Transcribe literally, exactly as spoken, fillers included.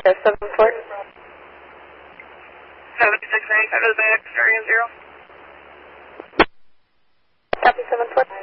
Echo seven four. seven six nine, out of the back, starting at zero. Copy seven four.